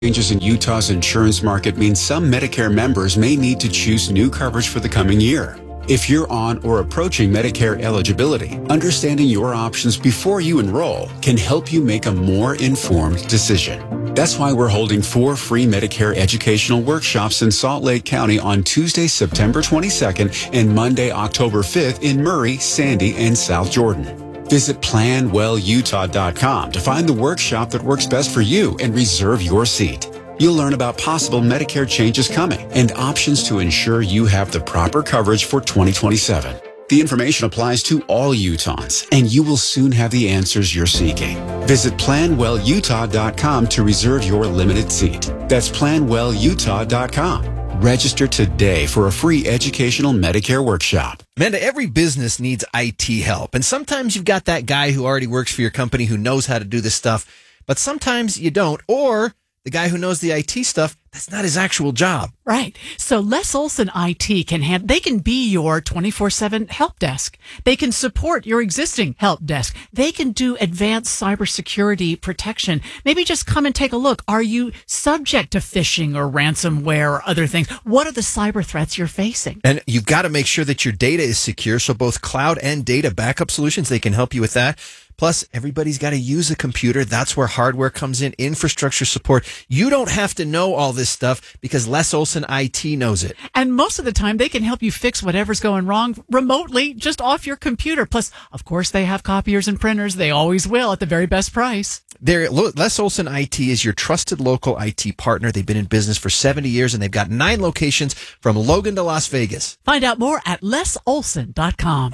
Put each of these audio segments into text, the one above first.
Changes in Utah's insurance market mean some Medicare members may need to choose new coverage for the coming year. If you're on or approaching Medicare eligibility, understanding your options before you enroll can help you make a more informed decision. That's why we're holding 4 free Medicare educational workshops in Salt Lake County on Tuesday, September 22nd and Monday, October 5th in Murray, Sandy, and South Jordan. Visit PlanWellUtah.com to find the workshop that works best for you and reserve your seat. You'll learn about possible Medicare changes coming and options to ensure you have the proper coverage for 2027. The information applies to all Utahns, and you will soon have the answers you're seeking. Visit PlanWellUtah.com to reserve your limited seat. That's PlanWellUtah.com. Register today for a free educational Medicare workshop. Amanda, every business needs IT help. And sometimes you've got that guy who already works for your company who knows how to do this stuff, but sometimes you don't. Or the guy who knows the IT stuff, that's not his actual job. Right. So Les Olson IT they can be your 24/7 help desk. They can support your existing help desk. They can do advanced cybersecurity protection. Maybe just come and take a look. Are you subject to phishing or ransomware or other things? What are the cyber threats you're facing? And you've got to make sure that your data is secure. So both cloud and data backup solutions, they can help you with that. Plus, everybody's got to use a computer. That's where hardware comes in, infrastructure support. You don't have to know all this stuff because Les Olson IT knows it. And most of the time, they can help you fix whatever's going wrong remotely, just off your computer. Plus, of course, they have copiers and printers. They always will at the very best price. Les Olson IT is your trusted local IT partner. They've been in business for 70 years, and they've got 9 locations from Logan to Las Vegas. Find out more at lesolson.com.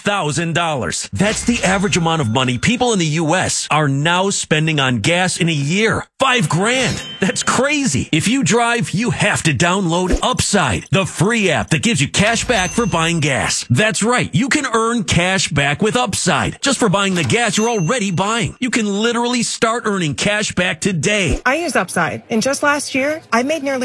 $5,000. That's the average amount of money people in the U.S. are now spending on gas in a year. $5,000. That's crazy. If you drive, you have to download Upside, the free app that gives you cash back for buying gas. That's right. You can earn cash back with Upside just for buying the gas you're already buying. You can literally start earning cash back today. I use Upside, and just last year, I made nearly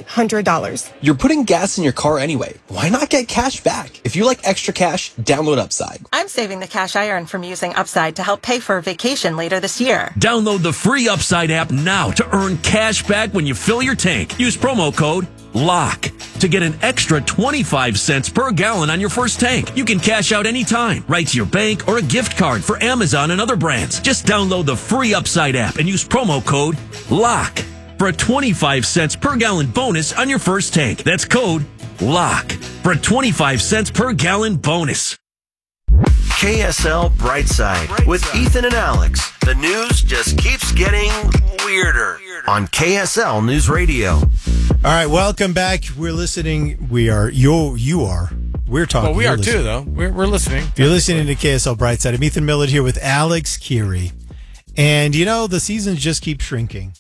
$300. You're putting gas in your car anyway. Why not get cash back? If you like extra cash, download Upside. I'm saving the cash I earn from using Upside to help pay for a vacation later this year. Download the free Upside app now to earn cash back when you fill your tank. Use promo code LOCK to get an extra 25 cents per gallon on your first tank. You can cash out anytime, right to your bank or a gift card for Amazon and other brands. Just download the free Upside app and use promo code LOCK for a 25 cents per gallon bonus on your first tank. That's code LOCK for a 25 cents per gallon bonus. KSL Brightside with Ethan and Alex. The news just keeps getting weirder on KSL News Radio. All right, welcome back. We're listening. We are. You are. We're talking. Well, we are too, though. We're listening. You're listening to KSL Brightside. I'm Ethan Millett here with Alex Keary. And, the seasons just keep shrinking.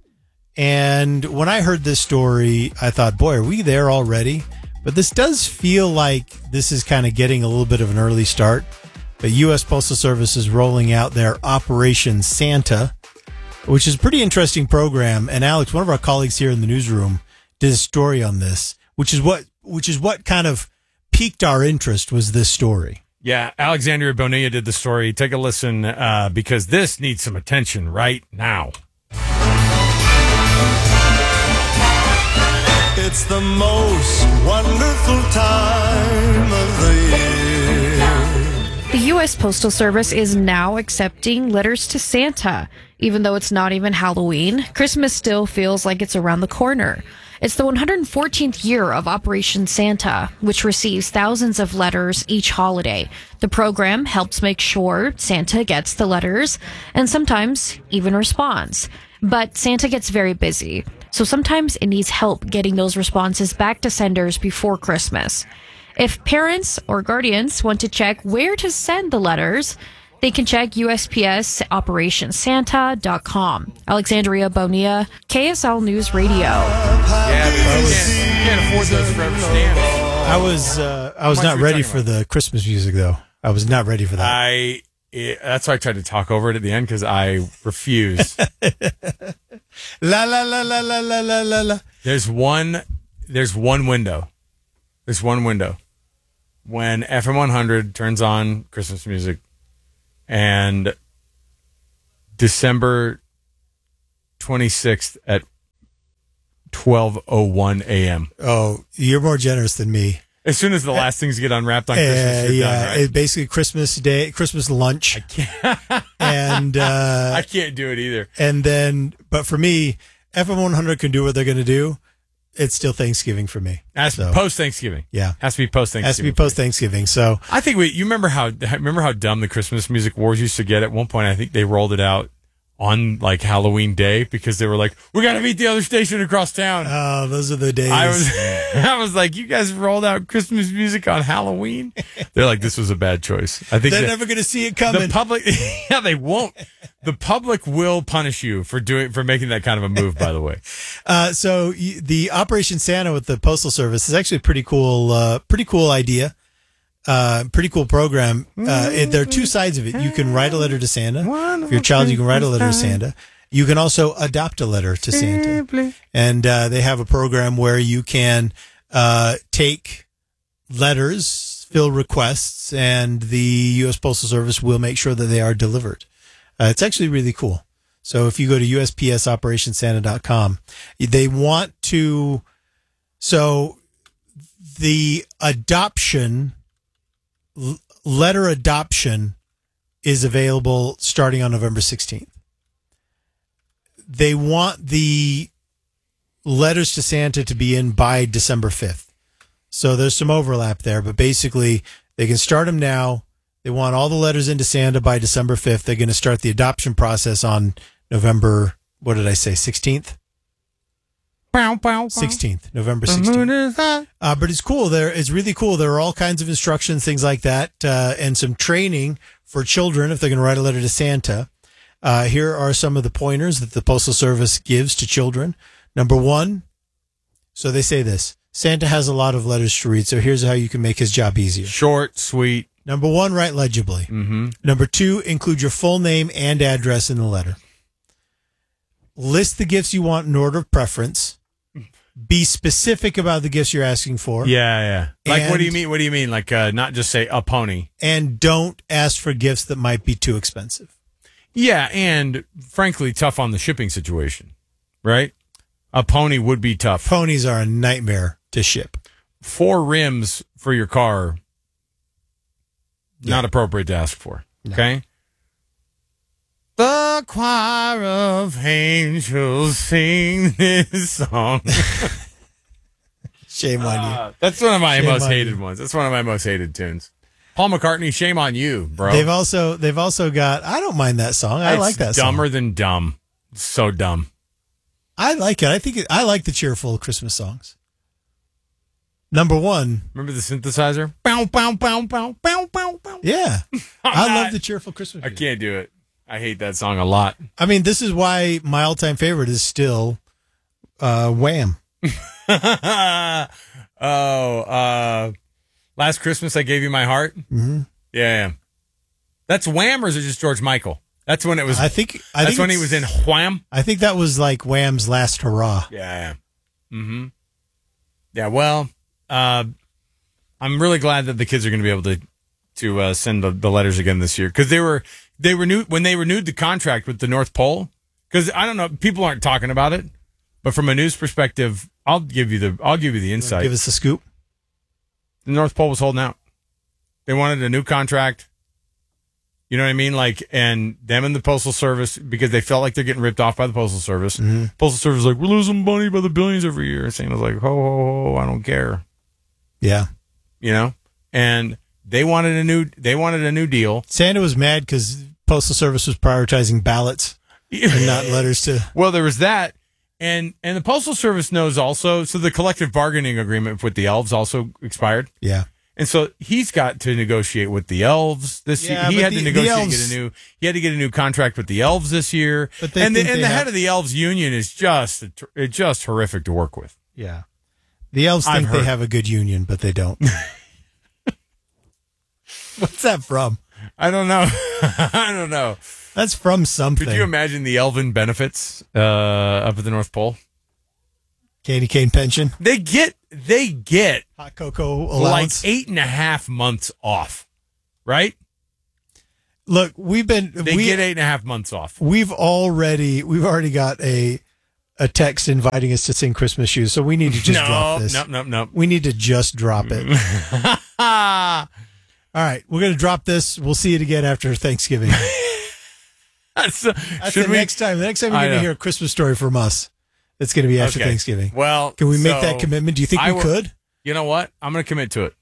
And when I heard this story, I thought, boy, are we there already? But this does feel like this is kind of getting a little bit of an early start. But U.S. Postal Service is rolling out their Operation Santa, which is a pretty interesting program. And Alex, one of our colleagues here in the newsroom, did a story on this, which is what kind of piqued our interest was this story. Yeah, Alexandria Bonilla did the story. Take a listen because this needs some attention right now. It's the most wonderful time of the year. The U.S. Postal Service is now accepting letters to Santa. Even though it's not even Halloween, Christmas still feels like it's around the corner. It's the 114th year of Operation Santa, which receives thousands of letters each holiday. The program helps make sure Santa gets the letters and sometimes even responds. But Santa gets very busy, so sometimes it needs help getting those responses back to senders before Christmas. If parents or guardians want to check where to send the letters, they can check USPS OperationSanta.com. Alexandria Bonilla, KSL News Radio. Yeah, but you can't afford those forever stamps. I was not ready for the Christmas music, though. I was not ready for that. That's why I tried to talk over it at the end because I refuse. La la la la la la la la la. There's one window. There's one window when FM 100 turns on Christmas music, and December 26th at 12:01 a.m. Oh, you're more generous than me. As soon as the last things get unwrapped on Christmas, you're done, right? It's basically Christmas Day, Christmas lunch. I can't. And I can't do it either. And then, but for me, FM 100 can do what they're going to do. It's still Thanksgiving for me. Has to be post Thanksgiving. Yeah, has to be post Thanksgiving. Has to be post Thanksgiving. So I think you remember how dumb the Christmas music wars used to get at one point. I think they rolled it out on like Halloween Day because they were like, we got to beat the other station across town. Oh, those are the days. I was like, you guys rolled out Christmas music on Halloween. They're like, this was a bad choice. I think they're never going to see it coming. The public, yeah, they won't. The public will punish you for making that kind of a move. By the way, so the Operation Santa with the Postal Service is actually a pretty cool idea. Pretty cool program. There are two sides of it. You can write a letter to Santa. If you're a child, you can write a letter to Santa. You can also adopt a letter to Santa. And they have a program where you can take letters, fill requests, and the U.S. Postal Service will make sure that they are delivered. It's actually really cool. So if you go to USPSOperationSanta.com, they want to... So the letter adoption is available starting on November 16th. They want the letters to Santa to be in by December 5th. So there's some overlap there, but basically they can start them now. They want all the letters into Santa by December 5th. They're going to start the adoption process on November, 16th? 16th, November 16th. But it's cool. It's really cool. There are all kinds of instructions, things like that, and some training for children if they're going to write a letter to Santa. Here are some of the pointers that the Postal Service gives to children. Number one, so they say this, Santa has a lot of letters to read, so here's how you can make his job easier. Short, sweet. Number one, write legibly. Mm-hmm. Number two, include your full name and address in the letter. List the gifts you want in order of preference. Be specific about the gifts you're asking for. Yeah. Like, what do you mean? What do you mean? Like, not just say a pony. And don't ask for gifts that might be too expensive. Yeah, and frankly, tough on the shipping situation, right? A pony would be tough. Ponies are a nightmare to ship. 4 rims for your car, not appropriate to ask for. No. Okay? The choir of angels sing this song. Shame on you. That's one of my most hated ones. That's one of my most hated tunes. Paul McCartney, shame on you, bro. They've also got, I don't mind that song. I like that song. Dumber than dumb. So dumb. I like it. I like the cheerful Christmas songs. Number one. Remember the synthesizer? Bow, bow, bow, bow, bow, bow, bow. Yeah. I love the cheerful Christmas music. I can't do it. I hate that song a lot. I mean, this is why my all-time favorite is still Wham. Last Christmas I Gave You My Heart. Mm-hmm. Yeah. That's Wham, or is it just George Michael? That's when it was. I think when he was in Wham. I think that was like Wham's last hurrah. Yeah. Mm-hmm. Yeah. Well, I'm really glad that the kids are going to be able to send the letters again this year, because they renewed when they renewed the contract with the North Pole. Because I don't know, people aren't talking about it, but from a news perspective, I'll give you the insight. Give us the scoop. The North Pole was holding out. They wanted a new contract. You know what I mean? Like, and them and the Postal Service, because they felt like they're getting ripped off by the Postal Service. Mm-hmm. Postal Service was like, we're losing money by the billions every year. And Santa's like, ho, ho, ho, I don't care. Yeah. You know? And they wanted a new deal. Santa was mad because Postal Service was prioritizing ballots and not letters to. Well, there was that. And the Postal Service knows also, so the collective bargaining agreement with the elves also expired. Yeah. And so he's got to negotiate with the elves this year. He had to negotiate he had to get a new contract with the elves this year. But the head of the elves union is just horrific to work with. Yeah. The elves think they have a good union, but they don't. What's that from? I don't know. That's from something. Could you imagine the elven benefits up at the North Pole? Candy cane pension. They get hot cocoa allowance. Like 8.5 months off, right? Look, they get 8.5 months off. We've already got a a text inviting us to sing Christmas Shoes, so we need to just drop this. No. We need to just drop it. All right, we're going to drop this. We'll see it again after Thanksgiving. That's the next time. The next time you're going to hear a Christmas story from us, it's going to be after Thanksgiving. Well, can we make that commitment? Do you think we could? You know what? I'm going to commit to it.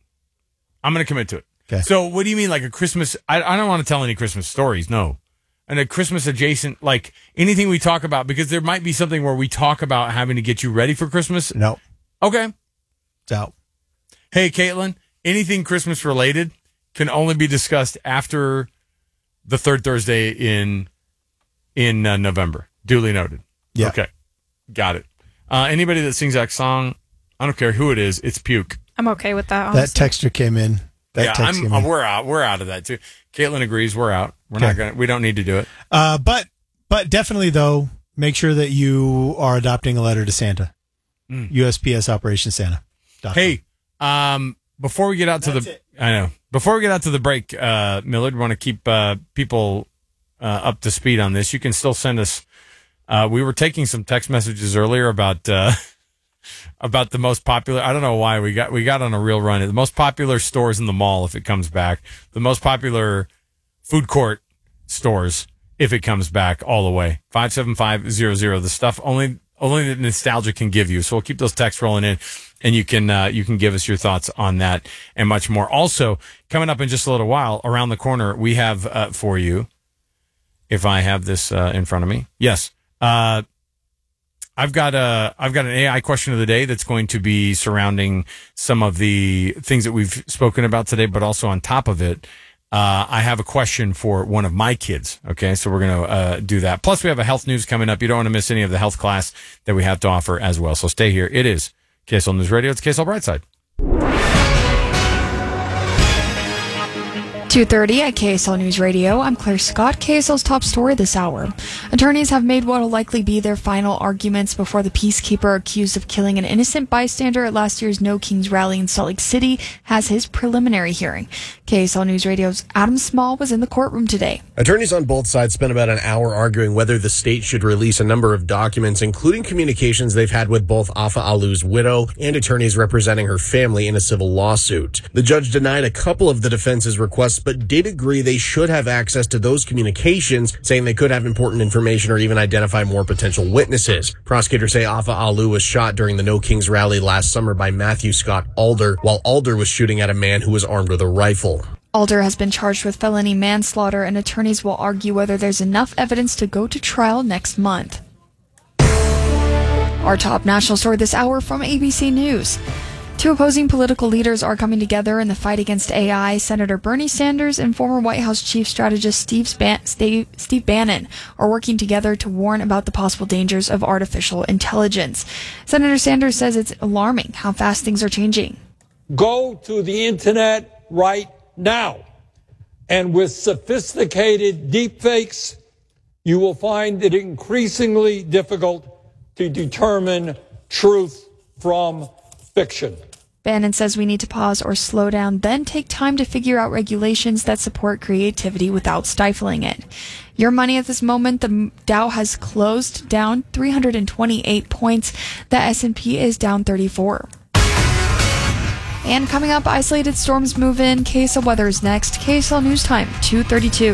Okay. So what do you mean, like a Christmas? I don't want to tell any Christmas stories, no. And a Christmas adjacent, like anything we talk about, because there might be something where we talk about having to get you ready for Christmas. No. Okay. It's out. Hey, Caitlin, anything Christmas related can only be discussed after the third Thursday in November. Duly noted. Yeah. Okay. Got it. Anybody that sings that song, I don't care who it is, it's puke. I'm okay with that, honestly. That texter came in. We're out. We're out of that too. Caitlin agrees. We're out. We don't need to do it. But definitely though, make sure that you are adopting a letter to Santa. USPS Operation Santa. Hey, before we get out to before we get out to the break, Millard, want to keep people up to speed on this. You can still send us. We were taking some text messages earlier about the most popular. I don't know why we got on a real run. The most popular stores in the mall if it comes back. The most popular food court stores if it comes back all the way. 57500. The stuff only that nostalgia can give you. So we'll keep those texts rolling in, and you can give us your thoughts on that and much more. Also, coming up in just a little while, around the corner, we have for you. If I have this in front of me, yes. I've got an AI question of the day that's going to be surrounding some of the things that we've spoken about today, but also on top of it, I have a question for one of my kids. Okay, so we're going to do that. Plus, we have a health news coming up. You don't want to miss any of the health class that we have to offer as well. So stay here. It is KSL News Radio. It's KSL Brightside. 2:30 at KSL News Radio. I'm Claire Scott. KSL's top story this hour. Attorneys have made what will likely be their final arguments before the peacekeeper accused of killing an innocent bystander at last year's No Kings rally in Salt Lake City has his preliminary hearing. KSL News Radio's Adam Small was in the courtroom today. Attorneys on both sides spent about an hour arguing whether the state should release a number of documents, including communications they've had with both Afa Alu's widow and attorneys representing her family in a civil lawsuit. The judge denied a couple of the defense's requests, but did agree they should have access to those communications, saying they could have important information or even identify more potential witnesses. Prosecutors say Afa Alu was shot during the No Kings rally last summer by Matthew Scott Alder, while Alder was shooting at a man who was armed with a rifle. Alder has been charged with felony manslaughter, and attorneys will argue whether there's enough evidence to go to trial next month. Our top national story this hour from ABC News. Two opposing political leaders are coming together in the fight against AI. Senator Bernie Sanders and former White House chief strategist Steve Bannon are working together to warn about the possible dangers of artificial intelligence. Senator Sanders says it's alarming how fast things are changing. Go to the internet right now, and with sophisticated deepfakes, you will find it increasingly difficult to determine truth from fiction. Bannon says we need to pause or slow down, then take time to figure out regulations that support creativity without stifling it. Your money at this moment, the Dow has closed down 328 points. The S&P is down 34. And coming up, isolated storms move in. KSL weather is next. KSL News Time, 2:32.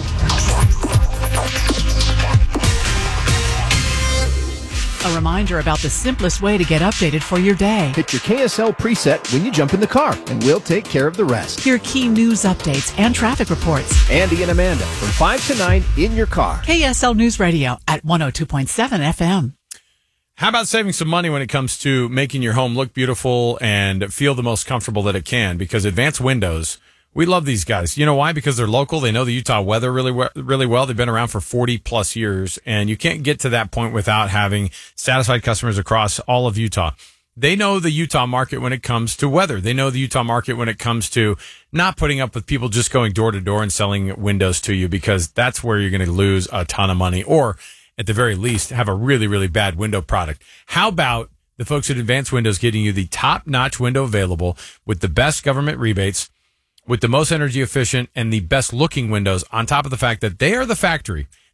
A reminder about the simplest way to get updated for your day. Hit your KSL preset when you jump in the car, and we'll take care of the rest. Hear key news updates and traffic reports. Andy and Amanda from 5 to 9 in your car. KSL News Radio at 102.7 FM. How about saving some money when it comes to making your home look beautiful and feel the most comfortable that it can? Because Advanced Windows, we love these guys. You know why? Because they're local. They know the Utah weather really well. They've been around for 40 plus years, and you can't get to that point without having satisfied customers across all of Utah. They know the Utah market when it comes to weather. They know the Utah market when it comes to not putting up with people just going door to door and selling windows to you, because that's where you're going to lose a ton of money, or at the very least have a really, really bad window product. How about the folks at Advanced Windows getting you the top-notch window available with the best government rebates, with the most energy efficient and the best looking windows, on top of the fact that they are the factory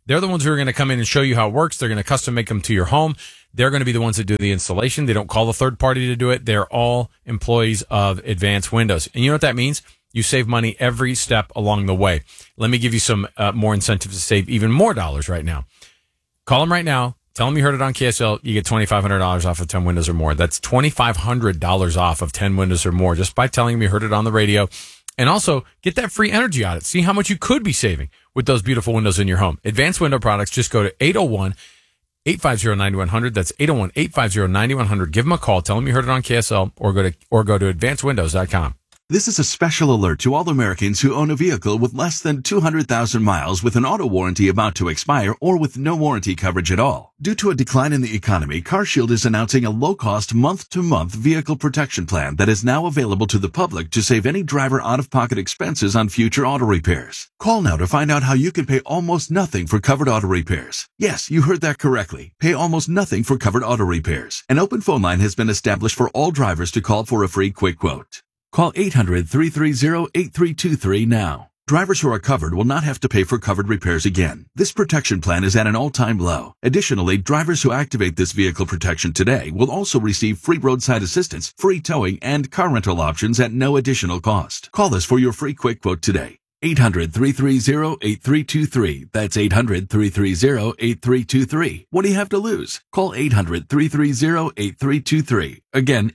They're the ones who are going to come in and show you how it works. They're going to custom make them to your home. They're going to be the ones that do the installation. They don't call the third party to do it. They're all employees of Advanced Windows. And you know what that means? You save money every step along the way. Let me give you some more incentives to save even more dollars right now. Call them right now. Tell them you heard it on KSL. You get $2,500 off of 10 windows or more. That's $2,500 off of 10 windows or more just by telling them you heard it on the radio. And also, get that free energy audit. See how much you could be saving with those beautiful windows in your home. Advanced Window Products, just go to 801-850-9100. That's 801-850-9100. Give them a call. Tell them you heard it on KSL or go to advancedwindows.com. This is a special alert to all Americans who own a vehicle with less than 200,000 miles with an auto warranty about to expire or with no warranty coverage at all. Due to a decline in the economy, CarShield is announcing a low-cost month-to-month vehicle protection plan that is now available to the public to save any driver out-of-pocket expenses on future auto repairs. Call now to find out how you can pay almost nothing for covered auto repairs. Yes, you heard that correctly. Pay almost nothing for covered auto repairs. An open phone line has been established for all drivers to call for a free quick quote. Call 800-330-8323 now. Drivers who are covered will not have to pay for covered repairs again. This protection plan is at an all-time low. Additionally, drivers who activate this vehicle protection today will also receive free roadside assistance, free towing, and car rental options at no additional cost. Call us for your free quick quote today. 800-330-8323. That's 800-330-8323. What do you have to lose? Call 800-330-8323. Again,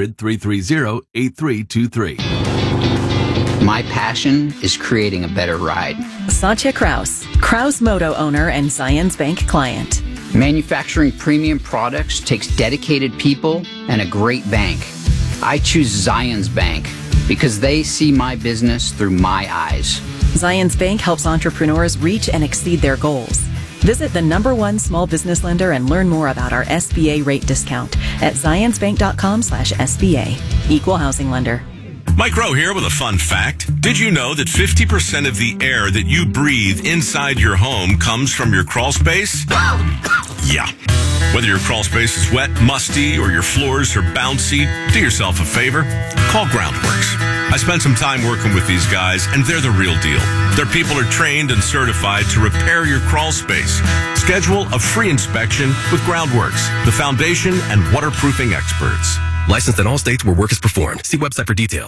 800-330-8323. My passion is creating a better ride. Satya Kraus, Kraus Moto owner and Zions Bank client. Manufacturing premium products takes dedicated people and a great bank. I choose Zions Bank because they see my business through my eyes. Zions Bank helps entrepreneurs reach and exceed their goals. Visit the #1 small business lender and learn more about our SBA rate discount at zionsbank.com/SBA. Equal housing lender. Mike Rowe here with a fun fact. Did you know that 50% of the air that you breathe inside your home comes from your crawl space? Yeah. Whether your crawl space is wet, musty, or your floors are bouncy, do yourself a favor. Call Groundworks. I spent some time working with these guys, and they're the real deal. Their people are trained and certified to repair your crawl space. Schedule a free inspection with Groundworks, the foundation and waterproofing experts. Licensed in all states where work is performed. See website for details.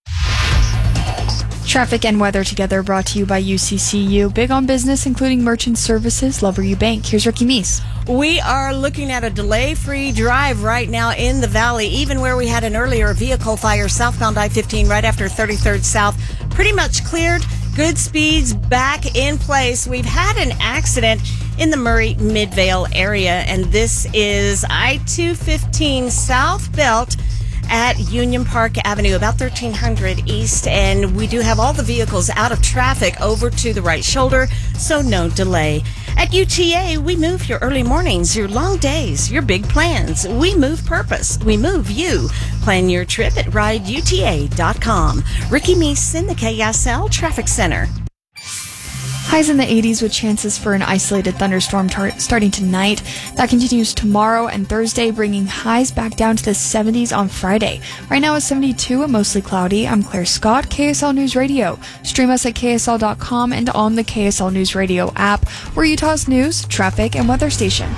Traffic and weather together brought to you by UCCU. Big on business, including merchant services. Love where you bank. Here's Ricky Meese. We are looking at a delay-free drive right now in the valley, even where we had an earlier vehicle fire southbound I-15 right after 33rd South. Pretty much cleared. Good speeds back in place. We've had an accident in the Murray Midvale area, and this is I-215 South Belt at Union Park Avenue, about 1300 East, and we do have all the vehicles out of traffic over to the right shoulder, so no delay. At UTA, we move your early mornings, your long days, your big plans. We move purpose. We move you. Plan your trip at rideuta.com. Ricky Meese in the KSL Traffic Center. Highs in the 80s with chances for an isolated thunderstorm starting tonight. That continues tomorrow and Thursday, bringing highs back down to the 70s on Friday. Right now it's 72 and mostly cloudy. I'm Claire Scott, KSL News Radio. Stream us at KSL.com and on the KSL News Radio app. We're Utah's news, traffic, and weather station.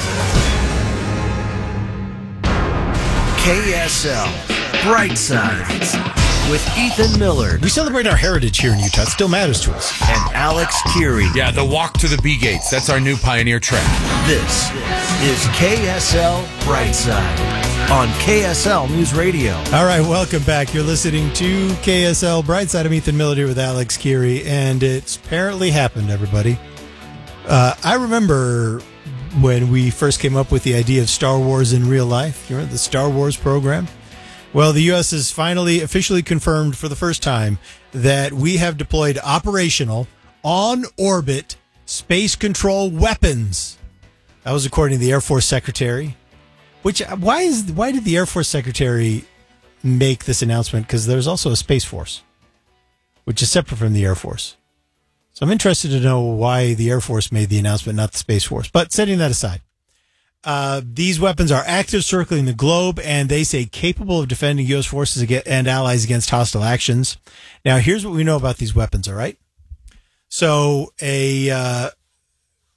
KSL Brightside with Ethan Millard. We celebrate our heritage here in Utah. It still matters to us. And Alex Keary. Yeah, the walk to the B-Gates. That's our new Pioneer track. This is KSL Brightside on KSL News Radio. All right, welcome back. You're listening to KSL Brightside. I'm Ethan Millard here with Alex Keary, and it's apparently happened, everybody. I remember when we first came up with the idea of Star Wars in real life. You remember the Star Wars program? Well, the U.S. has finally officially confirmed for the first time that we have deployed operational, on-orbit space control weapons. That was according to the Air Force Secretary. Why did the Air Force Secretary make this announcement? Because there's also a Space Force, which is separate from the Air Force. So I'm interested to know why the Air Force made the announcement, not the Space Force. But setting that aside. These weapons are active, circling the globe, and they say capable of defending U.S. forces and allies against hostile actions. Now, here's what we know about these weapons, all right? So,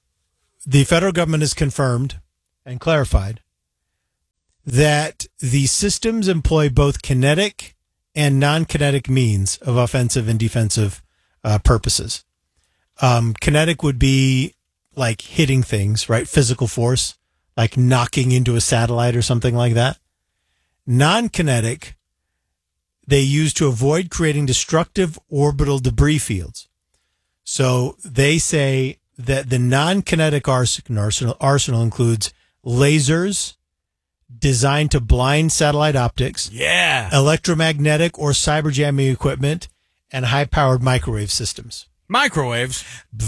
the federal government has confirmed and clarified that the systems employ both kinetic and non-kinetic means of offensive and defensive purposes. Kinetic would be like hitting things, right? Physical force, like knocking into a satellite or something like that. Non-kinetic, they use to avoid creating destructive orbital debris fields. So they say that the non-kinetic arsenal includes lasers designed to blind satellite optics, electromagnetic or cyber jamming equipment, and high-powered microwave systems. Microwaves.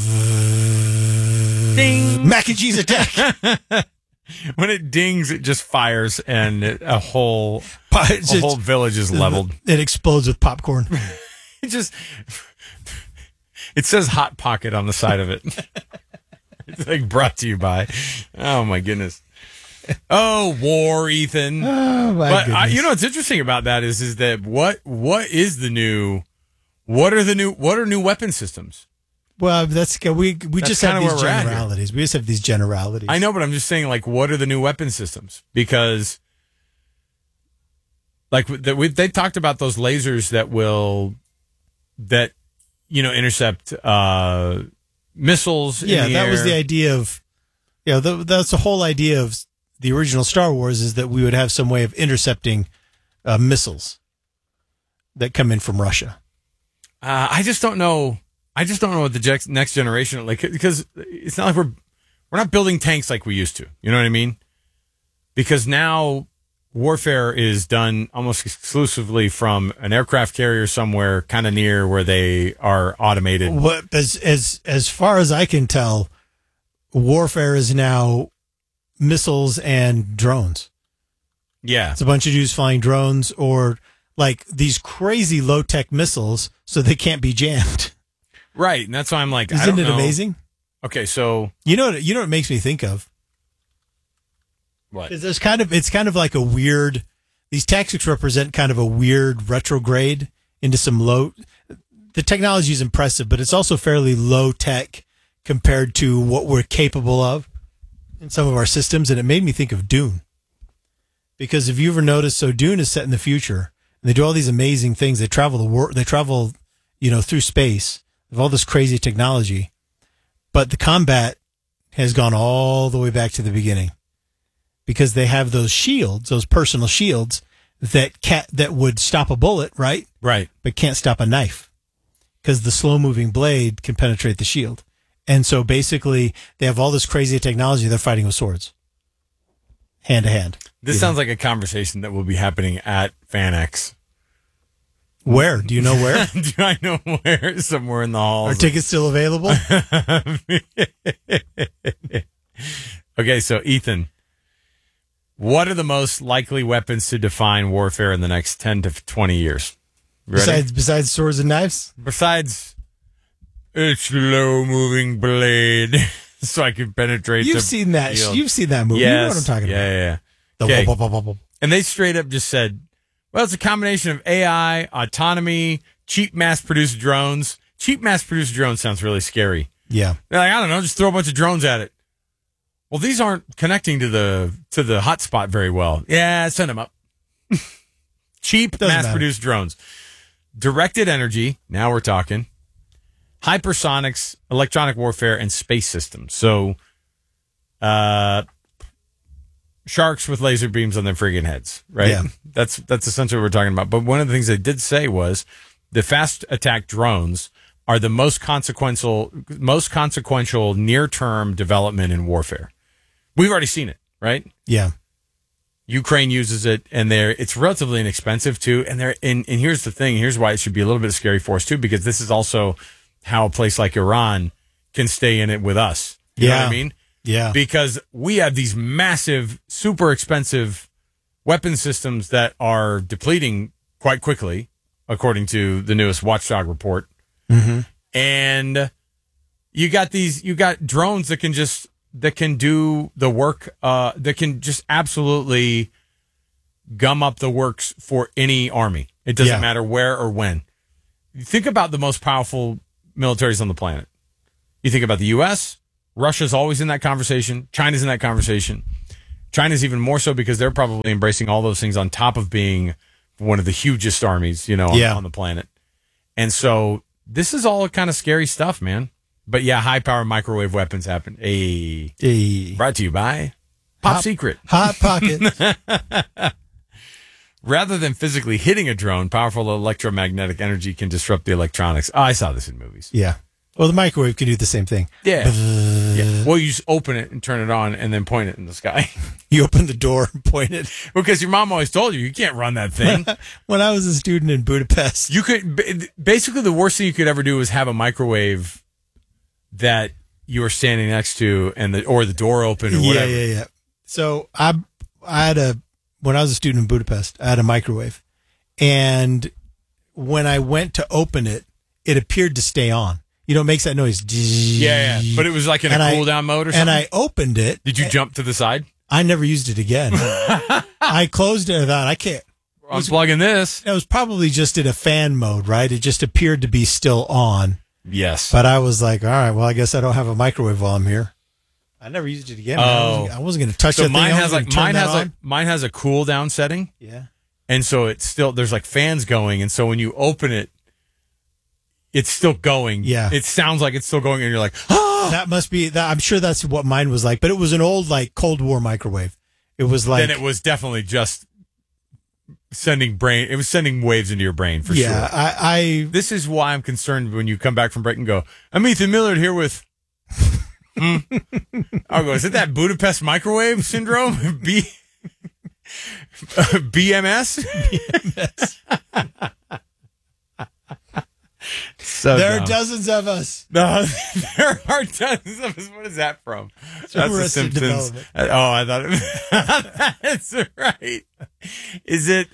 Ding. Mac and cheese attack. When it dings, it just fires, and a whole village is leveled. It explodes with popcorn. It says Hot Pocket on the side of it. It's like brought to you by. Oh my goodness. Oh, war, Ethan. Oh my goodness. You know what's interesting about that is that what are new weapon systems? Well, that's we just have these generalities. We just have these generalities. I know, but I'm just saying, like, what are the new weapon systems? Because, like, they talked about those lasers that intercept missiles. Yeah, in the that air. was the idea of. Yeah, that's the whole idea of the original Star Wars, is that we would have some way of intercepting missiles that come in from Russia. I just don't know. I just don't know what the next generation, like, because it's not like we're not building tanks like we used to. You know what I mean? Because now warfare is done almost exclusively from an aircraft carrier somewhere kind of near where they are automated. What, as far as I can tell, warfare is now missiles and drones. Yeah. It's a bunch of dudes flying drones, or like these crazy low-tech missiles so they can't be jammed. Right, and that's why I'm like, Isn't it amazing? Okay, so you know what it makes me think of? What? It's kind of like a weird. These tactics represent kind of a weird retrograde into some low. The technology is impressive, but it's also fairly low tech compared to what we're capable of in some of our systems, and it made me think of Dune. Because if you ever noticed, so Dune is set in the future, and they do all these amazing things. They travel through space. Of all this crazy technology, but the combat has gone all the way back to the beginning, because they have those shields, those personal shields that would stop a bullet, right? Right. But can't stop a knife, because the slow moving blade can penetrate the shield. And so basically they have all this crazy technology. They're fighting with swords, hand to hand. This sounds like a conversation that will be happening at FanX. Where? Do you know where? Do I know where? Somewhere in the halls. Are tickets still available? Okay, so Ethan, what are the most likely weapons to define warfare in the next 10 to 20 years? Ready? Besides swords and knives? Besides a slow-moving blade so I can penetrate You've the seen that. field. You've seen that movie. Yes. You know what I'm talking about. Yeah. The Okay. wub, wub, wub, wub. And they straight up just said, well, it's a combination of AI, autonomy, cheap mass-produced drones. Cheap mass-produced drones sounds really scary. Yeah. They're like, I don't know, just throw a bunch of drones at it. Well, these aren't connecting to the hotspot very well. Yeah, send them up. Cheap mass-produced drones. Directed energy, now we're talking. Hypersonics, electronic warfare, and space systems. So, sharks with laser beams on their friggin' heads, right? Yeah. That's essentially what we're talking about. But one of the things they did say was the fast attack drones are the most consequential near-term development in warfare. We've already seen it, right? Yeah. Ukraine uses it, and it's relatively inexpensive too. And here's the thing. Here's why it should be a little bit scary for us too, because this is also how a place like Iran can stay in it with us. You know what I mean? Yeah. Because we have these massive, super expensive weapon systems that are depleting quite quickly, according to the newest Watchdog report. Mm-hmm. And you got drones that can do the work, that can just absolutely gum up the works for any army. It doesn't matter where or when. You think about the most powerful militaries on the planet. You think about the U.S., Russia's always in that conversation. China's in that conversation. China's even more so because they're probably embracing all those things on top of being one of the hugest armies, on the planet. And so this is all kind of scary stuff, man. But yeah, high-power microwave weapons happen. Brought to you by Pop Secret. Hot Pockets. Rather than physically hitting a drone, powerful electromagnetic energy can disrupt the electronics. Oh, I saw this in movies. Yeah. Well, the microwave can do the same thing. Yeah. Well, you just open it and turn it on and then point it in the sky. You open the door and point it. Because your mom always told you can't run that thing. When I was a student in Budapest. You could, basically the worst thing you could ever do is have a microwave that you were standing next to or the door open or whatever. Yeah. So I had when I was a student in Budapest, I had a microwave. And when I went to open it, it appeared to stay on. It makes that noise. Yeah. But it was like in a cool down mode or something? And I opened it. Did you jump to the side? I never used it again. I closed it and I thought, I can't. Unplugging this. It was probably just in a fan mode, right? It just appeared to be still on. Yes. But I was like, all right, well, I guess I don't have a microwave while I'm here. I never used it again. I wasn't going to touch that thing. Mine has a cool down setting. Yeah. And so it's still, there's like fans going. And so when you open it, it's still going. Yeah. It sounds like it's still going. And you're like, oh! That must be, I'm sure that's what mine was like. But it was an old, like, Cold War microwave. It was like. Then it was definitely just sending waves into your brain for sure. Yeah. This is why I'm concerned when you come back from break and go, I'm Ethan Millard here with. I'll go, is it that Budapest microwave syndrome? BMS? So there are dozens of us. No, there are dozens of us. What is that from? That's the Simpsons. Oh, I thought that's right. Is it?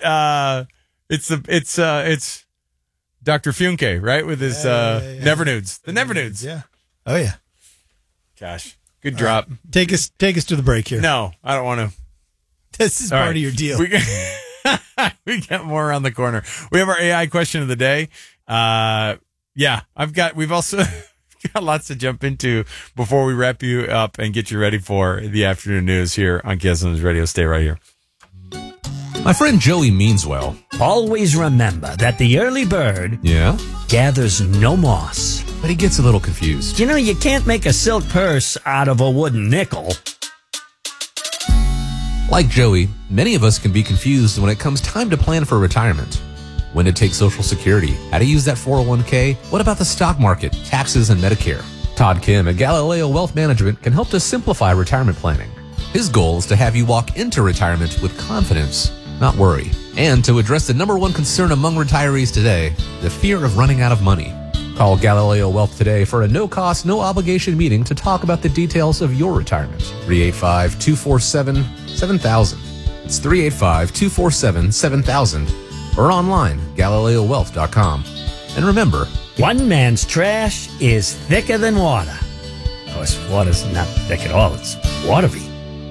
It's Dr. Funke, right? With his Never Nudes. The Never Nudes. Yeah. Oh yeah. Gosh, good drop. Take us to the break here. No, I don't want to. This is part of your deal. We got more around the corner. We have our AI question of the day. We've also got lots to jump into before we wrap you up and get you ready for the afternoon news here on KSL News Radio. Stay right here. My friend Joey means well. Always remember that the early bird gathers no moss. But he gets a little confused. You can't make a silk purse out of a wooden nickel. Like Joey, many of us can be confused when it comes time to plan for retirement. When to take Social Security, how to use that 401k, what about the stock market, taxes, and Medicare? Todd Kim at Galileo Wealth Management can help to simplify retirement planning. His goal is to have you walk into retirement with confidence, not worry, and to address the number one concern among retirees today, the fear of running out of money. Call Galileo Wealth today for a no-cost, no-obligation meeting to talk about the details of your retirement. 385-247-7000. It's 385-247-7000. Or online, GalileoWealth.com. And remember, one man's trash is thicker than water. Of course, water's not thick at all. It's watery.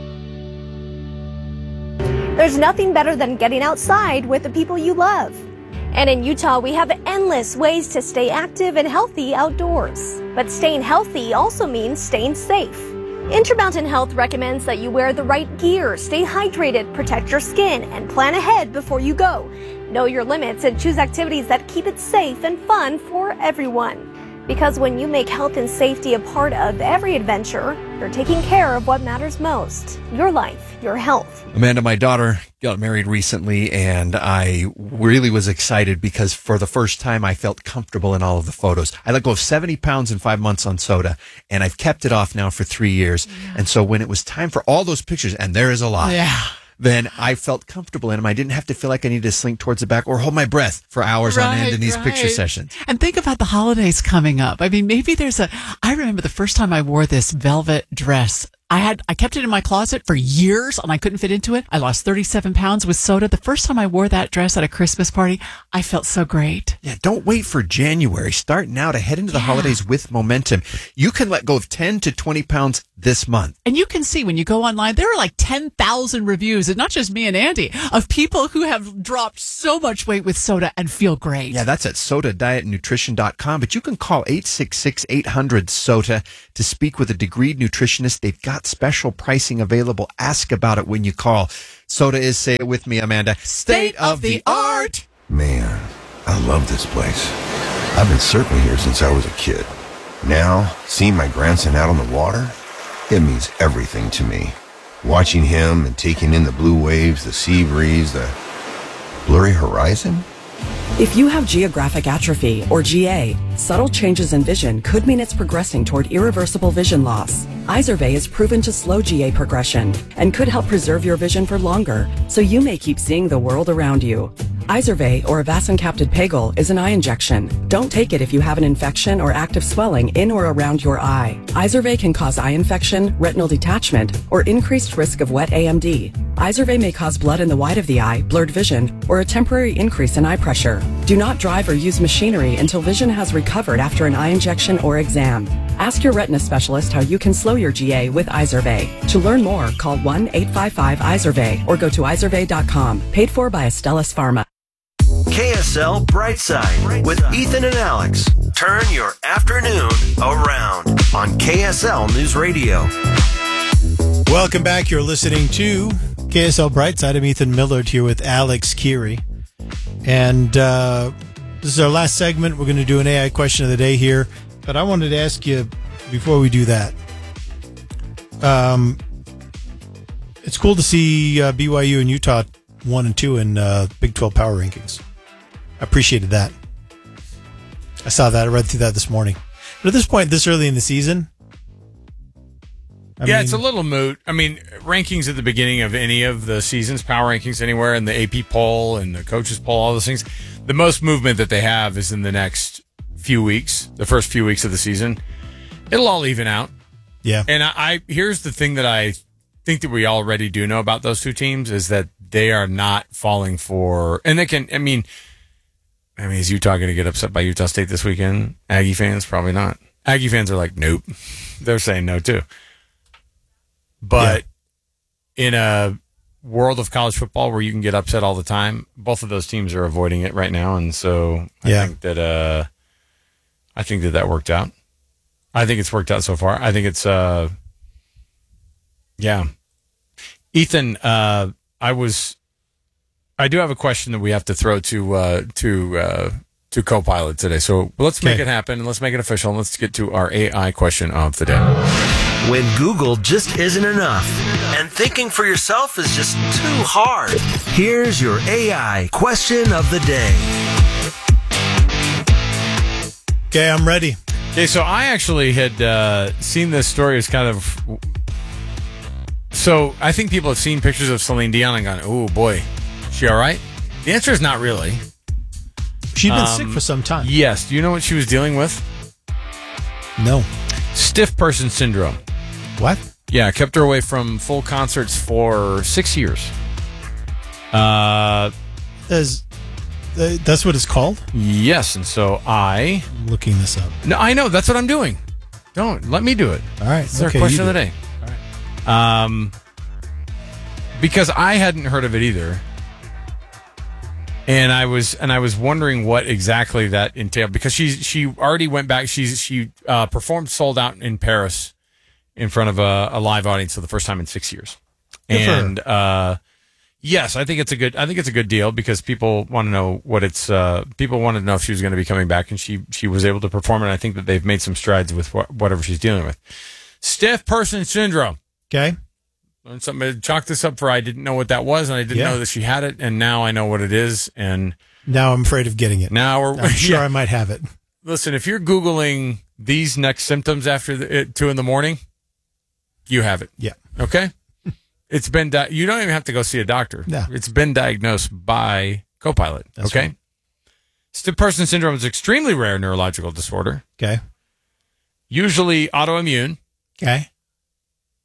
There's nothing better than getting outside with the people you love. And in Utah, we have endless ways to stay active and healthy outdoors. But staying healthy also means staying safe. Intermountain Health recommends that you wear the right gear, stay hydrated, protect your skin, and plan ahead before you go. Know your limits and choose activities that keep it safe and fun for everyone. Because when you make health and safety a part of every adventure, you're taking care of what matters most. Your life, your health. Amanda, my daughter got married recently, and I really was excited because for the first time I felt comfortable in all of the photos. I let go of 70 pounds in 5 months on soda, and I've kept it off now for 3 years. Yeah. And so when it was time for all those pictures, and there is a lot. Yeah. Then I felt comfortable in them. I didn't have to feel like I needed to slink towards the back or hold my breath for hours on end in these picture sessions. And think about the holidays coming up. I mean, maybe I remember the first time I wore this velvet dress I kept it in my closet for years and I couldn't fit into it. I lost 37 pounds with soda. The first time I wore that dress at a Christmas party, I felt so great. Yeah, don't wait for January. Start now to head into the holidays with momentum. You can let go of 10 to 20 pounds this month. And you can see when you go online, there are like 10,000 reviews, and not just me and Andy, of people who have dropped so much weight with soda and feel great. Yeah, that's at sodadietnutrition.com, but you can call 866-800-SOTA to speak with a degreed nutritionist. They've got special pricing available. Ask about it when you call. Soda is, say it with me, Amanda, state of the art. Man, I love this place. I've been surfing here since I was a kid. Now, seeing my grandson out on the water, it means everything to me. Watching him and taking in the blue waves, the sea breeze, the blurry horizon. If you have geographic atrophy, or GA, subtle changes in vision could mean it's progressing toward irreversible vision loss. Izervay is proven to slow GA progression and could help preserve your vision for longer, so you may keep seeing the world around you. Izervay, or avacincaptad pegol, is an eye injection. Don't take it if you have an infection or active swelling in or around your eye. Izervay can cause eye infection, retinal detachment, or increased risk of wet AMD. Izervay may cause blood in the white of the eye, blurred vision, or a temporary increase in eye pressure. Do not drive or use machinery until vision has recovered after an eye injection or exam. Ask your retina specialist how you can slow your GA with Izervay. To learn more, call 1-855-IZERVAY or go to izervay.com. Paid for by Astellas Pharma. KSL Brightside with Ethan and Alex. Turn your afternoon around on KSL News Radio. Welcome back. You're listening to KSL Brightside. I'm Ethan Millard here with Alex Keary. And this is our last segment. We're going to do an AI question of the day here. But I wanted to ask you, before we do that, it's cool to see BYU and Utah 1 and 2 in Big 12 power rankings. I appreciated that. I saw that. I read through that this morning. But at this point, this early in the season, it's a little moot. I mean, rankings at the beginning of any of the seasons, power rankings anywhere, and the AP poll and the coaches poll, all those things, the most movement that they have is in the next few weeks, the first few weeks of the season. It'll all even out. Yeah. And I here's the thing that I think that we already do know about those two teams is that they are not falling for, and they can, I mean, is Utah going to get upset by Utah State this weekend? Aggie fans? Probably not. Aggie fans are like, nope. They're saying no too. But in a world of college football where you can get upset all the time, both of those teams are avoiding it right now. And so I think that worked out. I think it's worked out so far. I think it's, Ethan, I do have a question that we have to throw to Copilot today. So let's make it happen and let's make it official. And let's get to our AI question of the day. When Google just isn't enough and thinking for yourself is just too hard, here's your AI question of the day. Okay, I'm ready. Okay, so I actually had seen this story as kind of... So I think people have seen pictures of Celine Dion and gone, oh boy, is she all right? The answer is not really. She's been sick for some time. Yes. Do you know what she was dealing with? No. Stiff person syndrome. What? Yeah, kept her away from full concerts for 6 years. That's what it's called? Yes, and so I'm looking this up. No, I know. That's what I'm doing. Don't. Let me do it. All right. It's our question of the day. All right. Because I hadn't heard of it either. And I was wondering what exactly that entailed, because she already went back. She performed sold out in Paris in front of a live audience for the first time in 6 years. And yes, I think it's a good deal because people want to know what it's. People wanted to know if she was going to be coming back, and she was able to perform. And I think that they've made some strides with whatever she's dealing with. Stiff person syndrome. Okay. Learned something. I chalked this up for I didn't know what that was, and I didn't know that she had it, and now I know what it is. And now I'm afraid of getting it. Now I'm sure I might have it. Listen, if you're Googling these next symptoms after 2 a.m, you have it. Yeah. Okay. It's been. You don't even have to go see a doctor. No. It's been diagnosed by Copilot. That's okay. Right. Stiff person syndrome is an extremely rare neurological disorder. Okay. Usually autoimmune. Okay.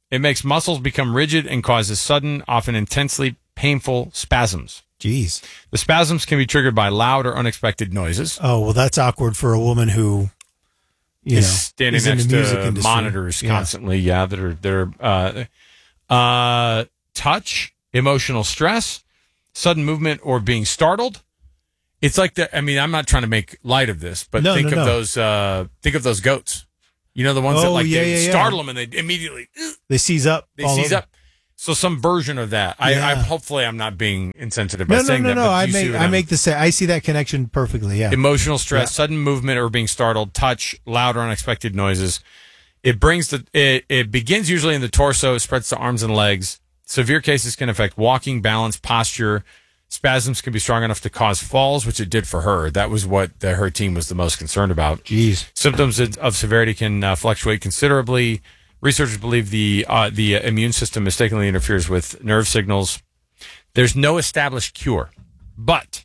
It makes muscles become rigid and causes sudden, often intensely painful spasms. Jeez. The spasms can be triggered by loud or unexpected noises. Oh, well, that's awkward for a woman who, is standing is in next the music to industry. monitors Yeah. constantly. Yeah, that are touch, emotional stress, sudden movement, or being startled. It's like I'm not trying to make light of this, but think of those goats. You know, the ones that startle them and they immediately They seize up. They all seize over. up. So some version of that. Yeah. I hopefully I'm not being insensitive by No, saying that. no. but I you see what I I'm- make the I see that connection perfectly. Yeah. Emotional stress, sudden movement or being startled, touch, loud or unexpected noises. It begins usually in the torso, spreads to arms and legs. Severe cases can affect walking, balance, posture. Spasms can be strong enough to cause falls, which it did for her. That was what her team was the most concerned about. Jeez. Symptoms of severity can fluctuate considerably. Researchers believe the immune system mistakenly interferes with nerve signals. There's no established cure, but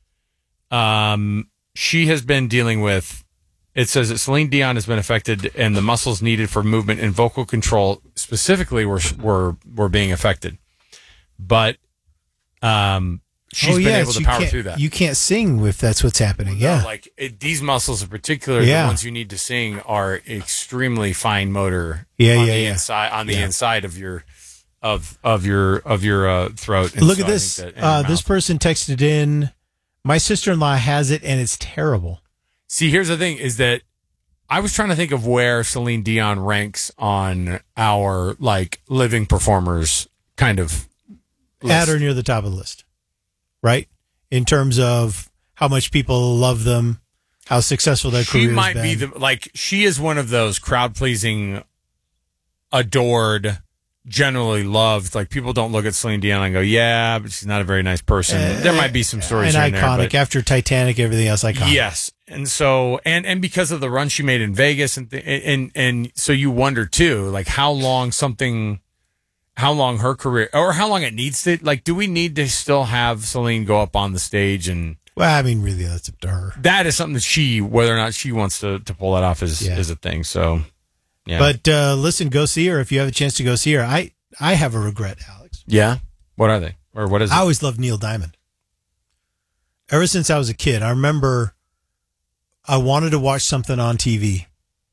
she has been dealing with. It says that Celine Dion has been affected, and the muscles needed for movement and vocal control specifically were being affected. But she's been able to power through that. You can't sing if that's what's happening. Yeah. No, these muscles in particular, Yeah. the ones you need to sing, are extremely fine motor. Inside the inside of your throat. And Look so at I this. think that- This person texted in, my sister-in-law has it and it's terrible. See, here's the thing: is that I was trying to think of where Celine Dion ranks on our living performers kind of list. At or near the top of the list, right? In terms of how much people love them, how successful their career She has might been. be she is one of those crowd pleasing, adored, generally loved. Like, people don't look at Celine Dion and go, yeah, but she's not a very nice person. There might be some stories and here and iconic there, but after Titanic, everything else iconic. yes. And so, and because of the run she made in Vegas, and so you wonder too, how long her career, or how long it needs to, do we need to still have Celine go up on the stage? And Well, I mean, really, that's up to her. that is something that whether or not she wants to pull that off is a thing. So, yeah. But listen, go see her if you have a chance to go see her. I have a regret, Alex. Yeah? What are they? Or what is it? I always loved Neil Diamond. Ever since I was a kid, I remember I wanted to watch something on TV,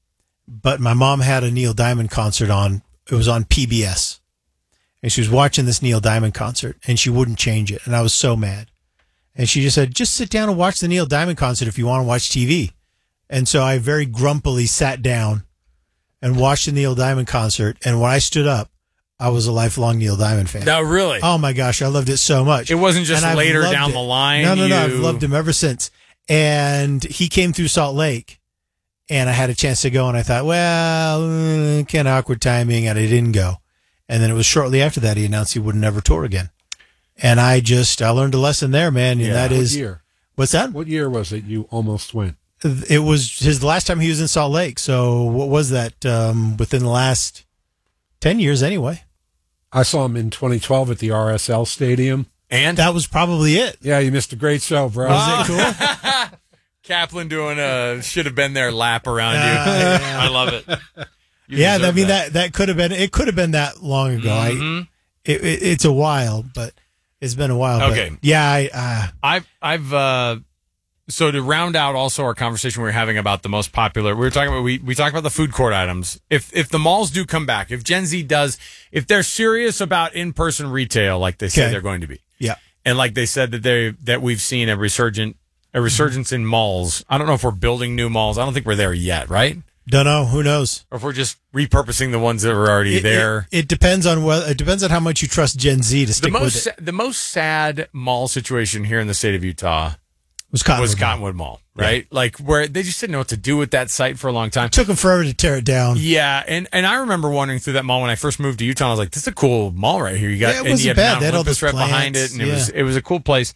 but my mom had a Neil Diamond concert on. It was on PBS. And she was watching this Neil Diamond concert, and she wouldn't change it. And I was so mad. And she just said, just sit down and watch the Neil Diamond concert if you want to watch TV. And so I very grumpily sat down and watched the Neil Diamond concert. And when I stood up, I was a lifelong Neil Diamond fan. No, really? Oh, my gosh. I loved it so much. It wasn't just And I've later loved down it. the line. No. I've loved him ever since. And he came through Salt Lake, and I had a chance to go, and I thought, well, kind of awkward timing, and I didn't go. And then it was shortly after that he announced he would never tour again. And I learned a lesson there, man. And that is, What year? What's that? What year was it you almost went? It was his last time he was in Salt Lake. So what was that? Within the last 10 years anyway. I saw him in 2012 at the RSL Stadium. And that was probably it. Yeah, you missed a great show, bro. Was it cool? Kaplan doing a should have been there lap around you. I love it. You Yeah, I deserve mean that could have been. It could have been that long ago. Mhm. It's a while, but it's been a while. Okay. But yeah, I've so to round out also our conversation we were having about the most popular, we were talking about we talked about the food court items. If the malls do come back, if Gen Z does, if they're serious about in-person retail like they say Okay. they're going to be, yeah. and like they said that we've seen a resurgence in malls. I don't know if we're building new malls. I don't think we're there yet, right? Don't know. Who knows? Or if we're just repurposing the ones that were already there. It depends on how much you trust Gen Z to stick with it. The most sad mall situation here in the state of Utah was Cottonwood Mall, right? Like, where they just didn't know what to do with that site for a long time. It took them forever to tear it down. Yeah, and I remember wandering through that mall when I first moved to Utah. I was like, "This is a cool mall right here." You got Yeah, it and you wasn't had bad. Mount They had all Olympus those right behind it, plants. and it was a cool place.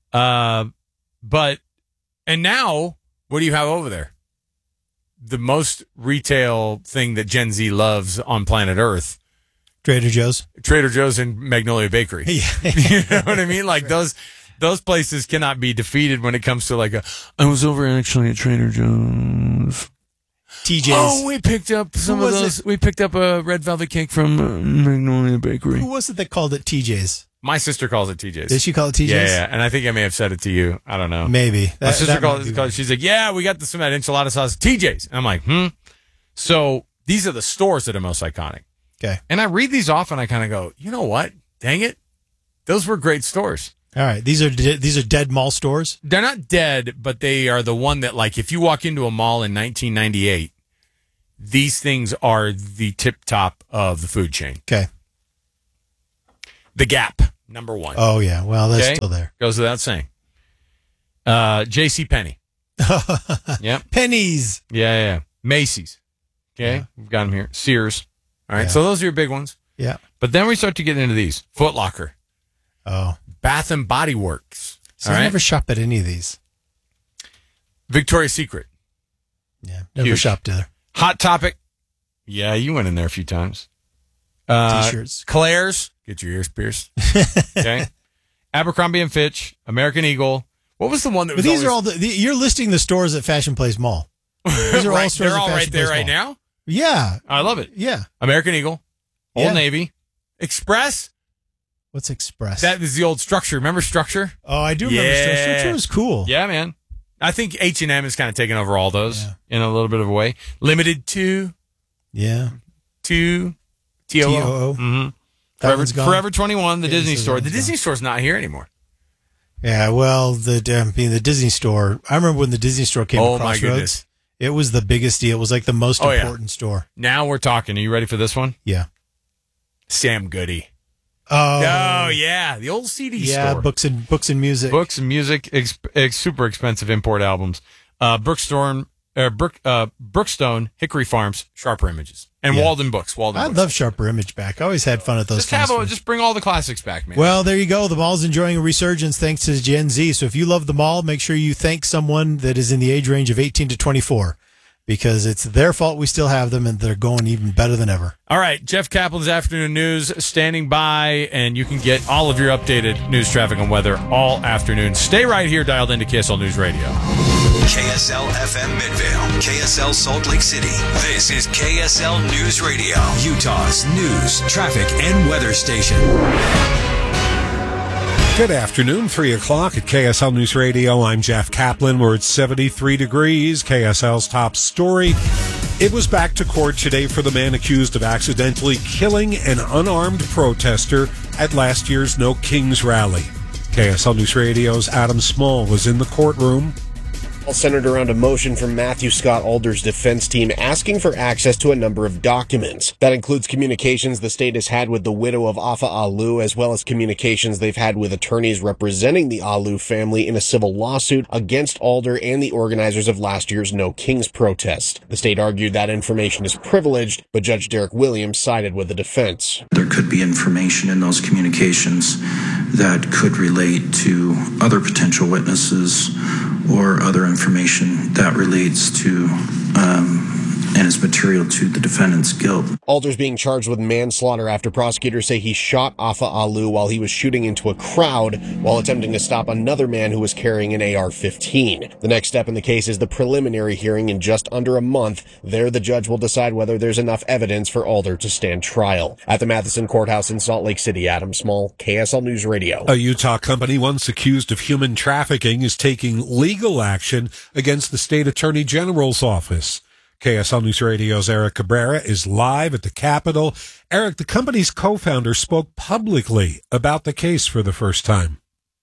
But now what do you have over there? The most retail thing that Gen Z loves on planet Earth. Trader Joe's and Magnolia Bakery. Yeah. You know what I mean? Like those places cannot be defeated when it comes to I was over actually at Trader Joe's. TJ's. Oh, we picked up some of those. We picked up a red velvet cake from Magnolia Bakery. Who was it that called it TJ's? My sister calls it TJ's. Did she call it TJ's? Yeah, and I think I may have said it to you. I don't know. Maybe. My sister called it. She's like, yeah, we got some of that enchilada sauce at TJ's. And I'm like, So these are the stores that are most iconic. Okay. And I read these off and I kind of go, you know what? Dang it. Those were great stores. All right. These are dead mall stores? They're not dead, but they are the one that, like, if you walk into a mall in 1998, these things are the tip top of the food chain. Okay. The Gap, number one. Oh, yeah. Well, that's still there. Goes without saying. J.C. Penney. Yep. Pennies. Yeah. Macy's. Okay. Yeah. We've got them here. Sears. All right. Yeah. So those are your big ones. Yeah. But then we start to get into these. Foot Locker. Oh. Bath and Body Works. So I never shop at any of these. Victoria's Secret. Yeah. Never shopped there. Hot Topic. Yeah, you went in there a few times. T-shirts. Claire's. Get your ears pierced. Okay. Abercrombie and Fitch. American Eagle. What was the one that was? But these are all you're listing the stores at Fashion Place Mall. These are all stores. They're at all Fashion right there Place right Mall. now. Yeah. I love it. Yeah. American Eagle. Old Yeah. Navy. Express. What's Express? That is the old Structure. Remember Structure? Oh, I do remember Structure. Structure was cool. Yeah, man. I think H&M is kind of taking over all those in a little bit of a way. Limited to. Yeah. To TOO. TOO. Mm-hmm. Forever 21, the Disney store. The Disney store's not here anymore. Yeah, well, the Disney store. I remember when the Disney store came to Crossroads. My goodness. It was the biggest deal. It was like the most important store. Now we're talking. Are you ready for this one? Yeah. Sam Goody. Oh, yeah. The old CD store. Yeah, books and music. Books and music, super expensive import albums. Brookstone, Hickory Farms, Sharper Images, and Walden Books. I love Sharper Image back. I always had fun at those. Just bring all the classics back, man. Well, there you go. The mall's enjoying a resurgence thanks to Gen Z. So if you love the mall, make sure you thank someone that is in the age range of 18 to 24. Because it's their fault we still have them, and they're going even better than ever. All right, Jeff Kaplan's Afternoon News standing by, and you can get all of your updated news, traffic, and weather all afternoon. Stay right here, dialed into KSL News Radio. KSL FM Midvale, KSL Salt Lake City. This is KSL News Radio, Utah's news, traffic, and weather station. Good afternoon, 3 o'clock at KSL News Radio. I'm Jeff Kaplan. We're at 73 degrees. KSL's top story. It was back to court today for the man accused of accidentally killing an unarmed protester at last year's No Kings rally. KSL News Radio's Adam Small was in the courtroom. All centered around a motion from Matthew Scott Alder's defense team asking for access to a number of documents. That includes communications the state has had with the widow of Afa Alu, as well as communications they've had with attorneys representing the Alu family in a civil lawsuit against Alder and the organizers of last year's No Kings protest. The state argued that information is privileged, but Judge Derek Williams sided with the defense. There could be information in those communications that could relate to other potential witnesses or other information that relates to and is material to the defendant's guilt. Alder's being charged with manslaughter after prosecutors say he shot Afa Alu while he was shooting into a crowd while attempting to stop another man who was carrying an AR-15. The next step in the case is the preliminary hearing in just under a month. There, the judge will decide whether there's enough evidence for Alder to stand trial. At the Matheson Courthouse in Salt Lake City, Adam Small, KSL News Radio. A Utah company once accused of human trafficking is taking legal action against the state attorney general's office. KSL News Radio's Eric Cabrera is live at the Capitol. Eric, the company's co-founder, spoke publicly about the case for the first time.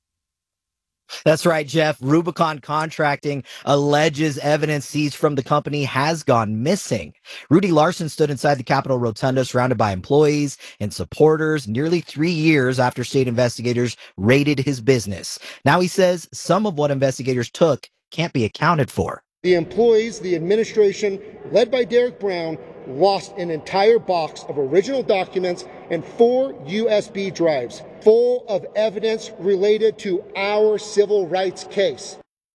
That's right, Jeff. Rubicon Contracting alleges evidence seized from the company has gone missing. Rudy Larson stood inside the Capitol Rotunda surrounded by employees and supporters nearly 3 years after state investigators raided his business. Now he says some of what investigators took can't be accounted for. The employees, the administration, led by Derek Brown, lost an entire box of original documents and 4 USB drives full of evidence related to our civil rights case.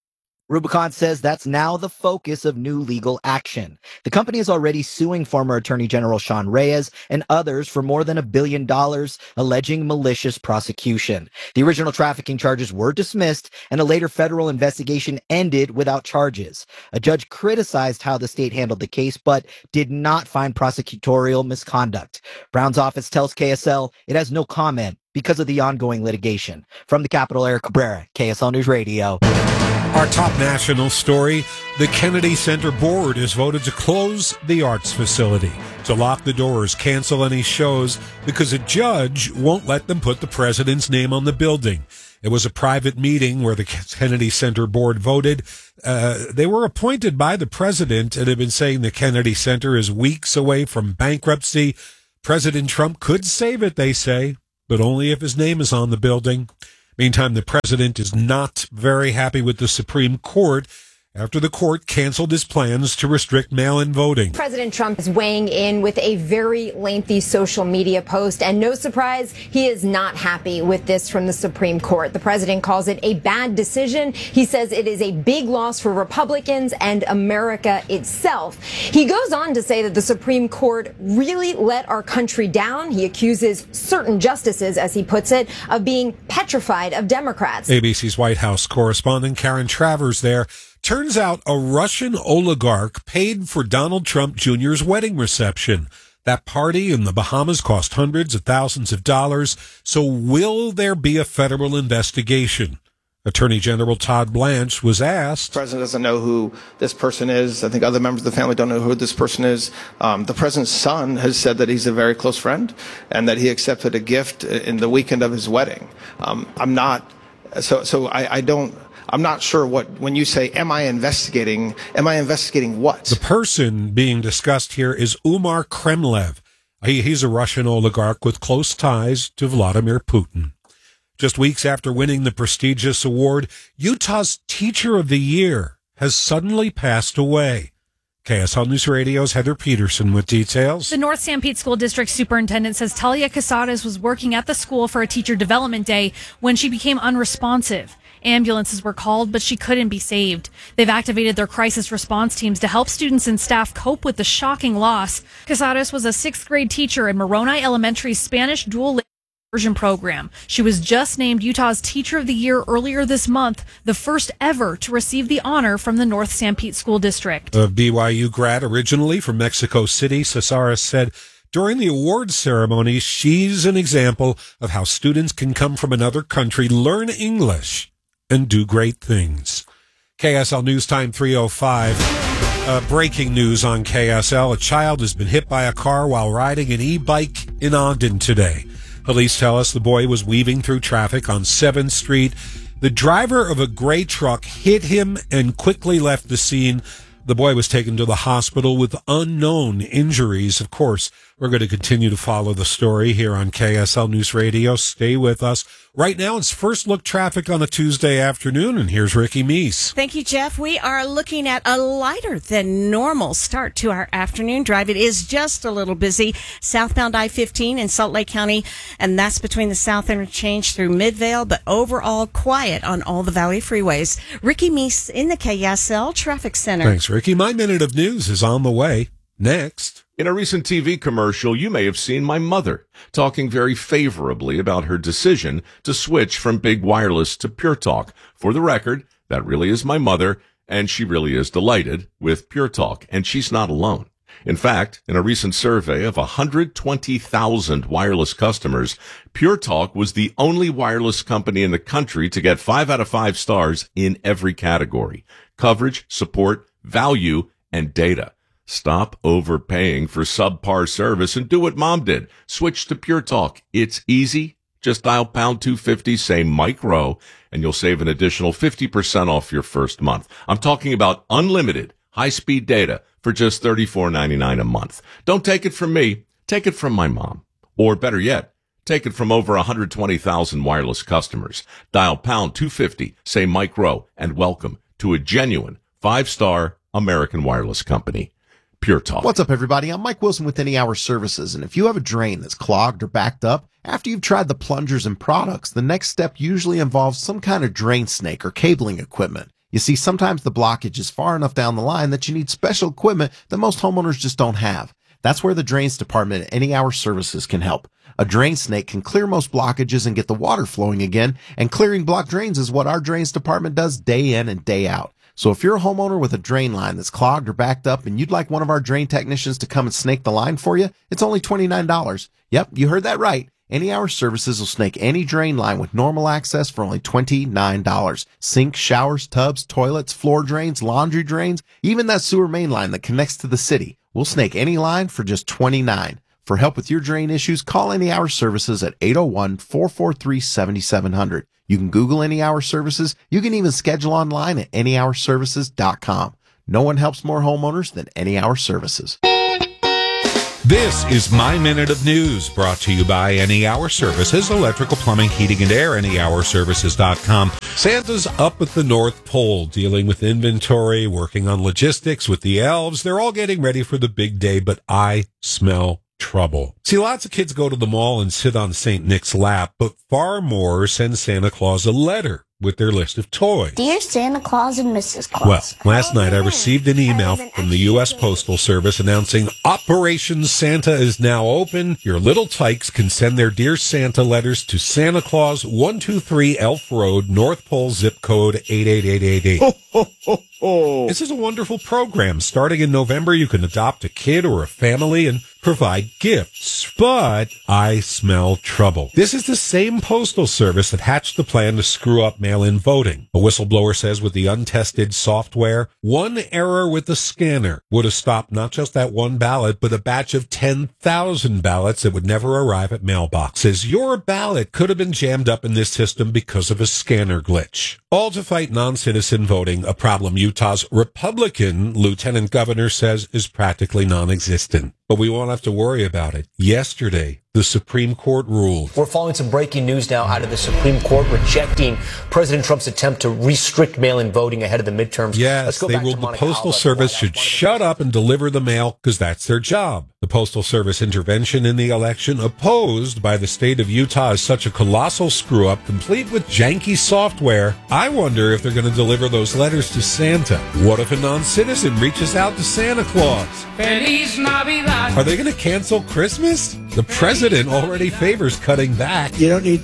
Rubicon says that's now the focus of new legal action. The company is already suing former Attorney General Sean Reyes and others for more than $1 billion, alleging malicious prosecution. The original trafficking charges were dismissed, and a later federal investigation ended without charges. A judge criticized how the state handled the case, but did not find prosecutorial misconduct. Brown's office tells KSL it has no comment because of the ongoing litigation. From the Capitol, Eric Cabrera, KSL News Radio. Our top national story, the Kennedy Center Board has voted to close the arts facility, to lock the doors, cancel any shows, because a judge won't let them put the president's name on the building. It was a private meeting where the Kennedy Center Board voted. They were appointed by the president and have been saying the Kennedy Center is weeks away from bankruptcy. President Trump could save it, they say, but only if his name is on the building. Meantime, the president is not very happy with the Supreme Court after the court canceled his plans to restrict mail-in voting. President Trump is weighing in with a very lengthy social media post, and no surprise, he is not happy with this from the Supreme Court. The president calls it a bad decision. He says it is a big loss for Republicans and America itself. He goes on to say that the Supreme Court really let our country down. He accuses certain justices, as he puts it, of being petrified of Democrats. ABC's White House correspondent Karen Travers there. Turns out a Russian oligarch paid for Donald Trump Jr.'s wedding reception. That party in the Bahamas cost hundreds of thousands of dollars. So will there be a federal investigation? Attorney General Todd Blanche was asked. The president doesn't know who this person is. I think other members of the family don't know who this person is. The president's son has said that he's a very close friend and that he accepted a gift in the weekend of his wedding. I'm not sure when you say, am I investigating what? The person being discussed here is Umar Kremlev. He's a Russian oligarch with close ties to Vladimir Putin. Just weeks after winning the prestigious award, Utah's Teacher of the Year has suddenly passed away. KSL News Radio's Heather Peterson with details. The North San Pete School District Superintendent says Talia Casares was working at the school for a teacher development day when she became unresponsive. Ambulances were called, but she couldn't be saved. They've activated their crisis response teams to help students and staff cope with the shocking loss. Casares was a 6th grade teacher in Moroni Elementary's Spanish dual immersion program. She was just named Utah's Teacher of the Year earlier this month, the first ever to receive the honor from the North San Pete School District. A BYU grad originally from Mexico City, Casares said during the awards ceremony, she's an example of how students can come from another country, learn English, and do great things. KSL News Time 3:05. Breaking news on KSL. A child has been hit by a car while riding an e-bike in Ogden today. Police tell us the boy was weaving through traffic on 7th Street. The driver of a gray truck hit him and quickly left the scene. The boy was taken to the hospital with unknown injuries. Of course, we're going to continue to follow the story here on KSL News Radio. Stay with us. Right now, it's First Look Traffic on a Tuesday afternoon, and here's Ricky Meese. Thank you, Jeff. We are looking at a lighter than normal start to our afternoon drive. It is just a little busy. Southbound I-15 in Salt Lake County, and that's between the South Interchange through Midvale, but overall quiet on all the Valley freeways. Ricky Meese in the KSL Traffic Center. Thanks, Ricky. My Minute of News is on the way. Next. In a recent TV commercial, you may have seen my mother talking very favorably about her decision to switch from Big Wireless to Pure Talk. For the record, that really is my mother, and she really is delighted with Pure Talk, and she's not alone. In fact, in a recent survey of 120,000 wireless customers, Pure Talk was the only wireless company in the country to get 5 out of 5 stars in every category: coverage, support, value, and data. Stop overpaying for subpar service and do what Mom did. Switch to Pure Talk. It's easy. Just dial pound 250, say Mike Rowe, and you'll save an additional 50% off your first month. I'm talking about unlimited high-speed data for just $34.99 a month. Don't take it from me. Take it from my mom. Or better yet, take it from over 120,000 wireless customers. Dial pound 250, say Mike Rowe, and welcome to a genuine 5-star American wireless company. Pure Talk. What's up, everybody? I'm Mike Wilson with Any Hour Services, and if you have a drain that's clogged or backed up, after you've tried the plungers and products, the next step usually involves some kind of drain snake or cabling equipment. You see, sometimes the blockage is far enough down the line that you need special equipment that most homeowners just don't have. That's where the Drains Department at Any Hour Services can help. A drain snake can clear most blockages and get the water flowing again, and clearing blocked drains is what our Drains Department does day in and day out. So if you're a homeowner with a drain line that's clogged or backed up and you'd like one of our drain technicians to come and snake the line for you, it's only $29. Yep, you heard that right. Any Hour Services will snake any drain line with normal access for only $29. Sinks, showers, tubs, toilets, floor drains, laundry drains, even that sewer main line that connects to the city. We'll snake any line for just $29. For help with your drain issues, call Any Hour Services at 801-443-7700. You can Google Any Hour Services. You can even schedule online at anyhourservices.com. No one helps more homeowners than Any Hour Services. This is My Minute of News, brought to you by Any Hour Services, electrical, plumbing, heating, and air, anyhourservices.com. Santa's up at the North Pole, dealing with inventory, working on logistics with the elves. They're all getting ready for the big day, but I smell trouble. See, lots of kids go to the mall and sit on St. Nick's lap, but far more send Santa Claus a letter with their list of toys. Dear Santa Claus and Mrs. Claus. Well, last night I received an email from the U.S. Postal Service announcing Operation Santa is now open. Your little tykes can send their Dear Santa letters to Santa Claus, 123 Elf Road, North Pole, zip code 88888. Ho, ho, ho, ho. This is a wonderful program. Starting in November, you can adopt a kid or a family and provide gifts. But I smell trouble. This is the same Postal Service that hatched the plan to screw up mail-in voting. A whistleblower says with the untested software, one error with the scanner would have stopped not just that one ballot, but a batch of 10,000 ballots that would never arrive at mailboxes. Your ballot could have been jammed up in this system because of a scanner glitch. All to fight non-citizen voting, a problem Utah's Republican lieutenant governor says is practically non-existent. But we won't have to worry about it. Yesterday, the Supreme Court ruled. We're following some breaking news now out of the Supreme Court rejecting President Trump's attempt to restrict mail-in voting ahead of the midterms. Yes, they ruled the Postal Service should shut up and deliver the mail because that's their job. The Postal Service intervention in the election, opposed by the state of Utah as such a colossal screw-up, complete with janky software. I wonder if they're going to deliver those letters to Santa. What if a non-citizen reaches out to Santa Claus? Feliz Navidad. Are they going to cancel Christmas? The president already favors cutting back. You don't need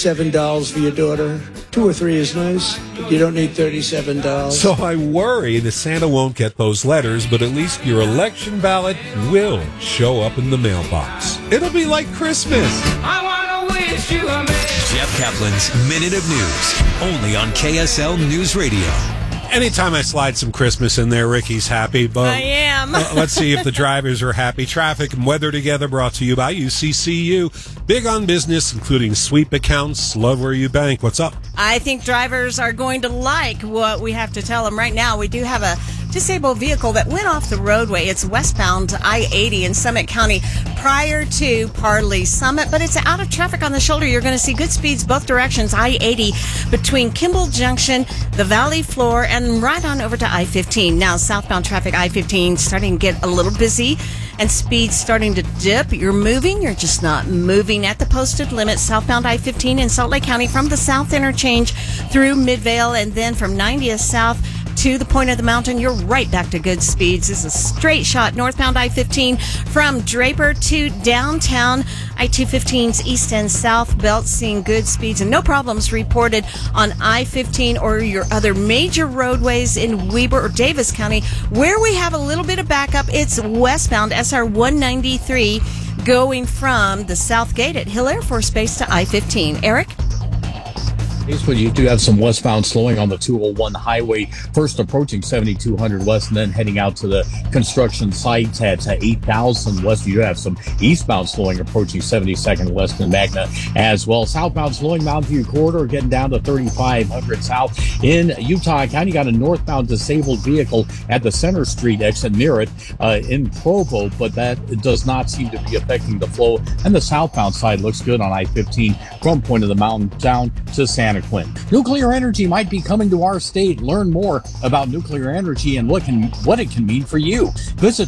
$37 for your daughter. 2 or 3 is nice, but you don't need $37. So I worry that Santa won't get those letters, but at least your election ballot will show up in the mailbox. It'll be like Christmas. I want to wish you a Merry Jeff Kaplan's Minute of News, only on KSL News Radio. Anytime I slide some Christmas in there, Ricky's happy. But I am. Let's see if the drivers are happy. Traffic and weather together brought to you by UCCU. Big on business, including sweep accounts. Love where you bank. What's up? I think drivers are going to like what we have to tell them right now. We do have a disabled vehicle that went off the roadway. It's westbound I-80 in Summit County prior to Parley Summit, but it's out of traffic on the shoulder. You're going to see good speeds both directions, I-80 between Kimball Junction, the Valley Floor, and right on over to I-15. Now, southbound traffic, I-15 starting to get a little busy and speeds starting to dip. You're moving, you're just not moving at the posted limit. Southbound I-15 in Salt Lake County from the south interchange through Midvale, and then from 90th South to the point of the mountain, you're right back to good speeds. This is a straight shot northbound I-15 from Draper to downtown. I-215's east and south belt seeing good speeds and no problems reported on I-15 or your other major roadways in Weber or Davis County. Where we have a little bit of backup, it's westbound SR 193 going from the South Gate at Hill Air Force Base to I-15. Eric? But you do have some westbound slowing on the 201 highway, first approaching 7200 west and then heading out to the construction sites at 8000 west. You have some eastbound slowing approaching 72nd west and Magna as well. Southbound slowing Mountain View corridor getting down to 3500 south. In Utah County, got a northbound disabled vehicle at the Center Street exit near it in Provo, but that does not seem to be affecting the flow. And the southbound side looks good on I-15 from Point of the Mountain down to Santa Quinn. Nuclear energy might be coming to our state. Learn more about nuclear energy and what it can mean for you. Visit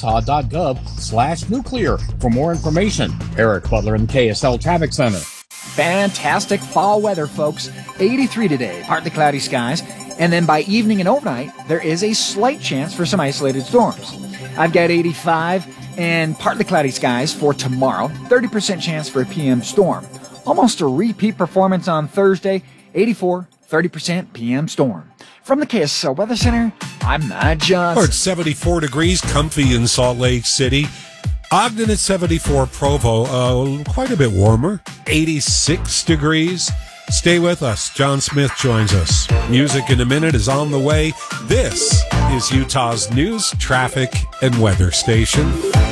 energy.utah.gov/nuclear for more information. Eric Butler in the KSL Traffic Center. fantastic fall weather, folks. 83 today, partly cloudy skies. And then by evening and overnight, there is a slight chance for some isolated storms. I've got 85 and partly cloudy skies for tomorrow. 30% chance for a PM storm. Almost a repeat performance on Thursday. 84, 30% PM storm. From the KSL Weather Center, I'm Matt Johnson. It's 74 degrees, comfy in Salt Lake City. Ogden at 74, Provo, quite a bit warmer, 86 degrees. Stay with us. John Smith joins us. Music in a minute is on the way. This is Utah's news, traffic, and weather station.